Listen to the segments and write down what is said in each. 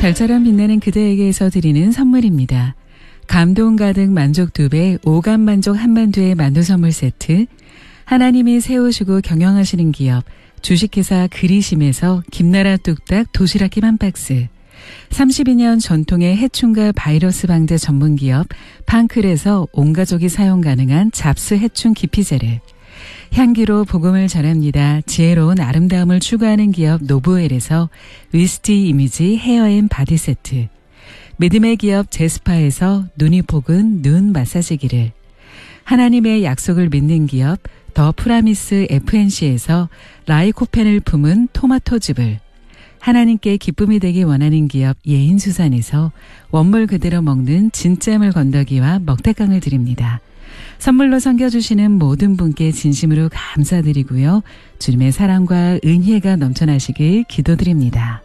별처럼 빛나는 그대에게서 드리는 선물입니다. 감동 가득 만족 2배, 오감 만족 한만두의 만두 선물 세트, 하나님이 세우시고 경영하시는 기업 주식회사 그리심에서 김나라 뚝딱 도시락김 한 박스, 32년 전통의 해충과 바이러스 방제 전문기업 판클에서 온가족이 사용 가능한 잡스 해충 기피제를, 향기로 복음을 전합니다. 지혜로운 아름다움을 추구하는 기업 노브웰에서 위스티 이미지 헤어앤 바디 세트, 믿음의 기업 제스파에서 눈이 복은 눈 마사지기를, 하나님의 약속을 믿는 기업 더 프라미스 FNC에서 라이코펜을 품은 토마토즙을, 하나님께 기쁨이 되기 원하는 기업 예인수산에서 원물 그대로 먹는 진짜물 건더기와 먹태깡을 드립니다. 선물로 섬겨주시는 모든 분께 진심으로 감사드리고요. 주님의 사랑과 은혜가 넘쳐나시길 기도드립니다.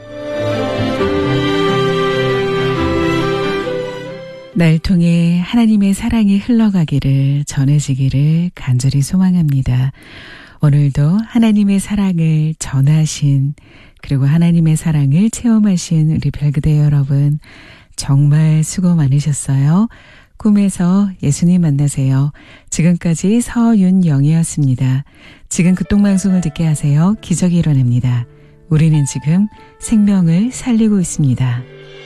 날 통해 하나님의 사랑이 흘러가기를, 전해지기를 간절히 소망합니다. 오늘도 하나님의 사랑을 전하신, 그리고 하나님의 사랑을 체험하신 우리 별그대 여러분, 정말 수고 많으셨어요. 꿈에서 예수님 만나세요. 지금까지 서윤영이었습니다. 지금 극동방송을 듣게 하세요. 기적이 일어납니다. 우리는 지금 생명을 살리고 있습니다.